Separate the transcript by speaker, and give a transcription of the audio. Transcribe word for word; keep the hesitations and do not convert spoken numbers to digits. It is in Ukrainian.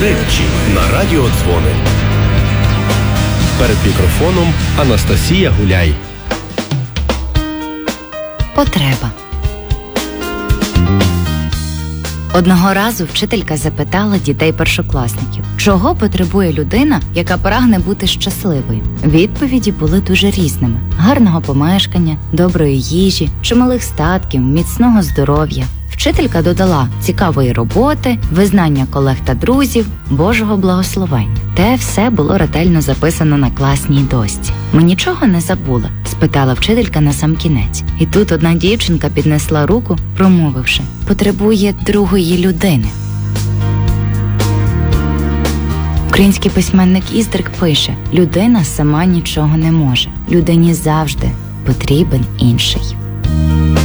Speaker 1: Речі на радіо Дзвони. Перед мікрофоном Анастасія Гуляй.
Speaker 2: Потреба. Одного разу вчителька запитала дітей-першокласників, чого потребує людина, яка прагне бути щасливою. Відповіді були дуже різними. Гарного помешкання, доброї їжі, чималих статків, міцного здоров'я. Вчителька додала цікавої роботи, визнання колег та друзів, Божого благословення. Те все було ретельно записано на класній дошці. «Ми нічого не забули?» – спитала вчителька на сам кінець. І тут одна дівчинка піднесла руку, промовивши: «Потребує другої людини». Український письменник Іздрик пише: «Людина сама нічого не може. Людині завжди потрібен інший».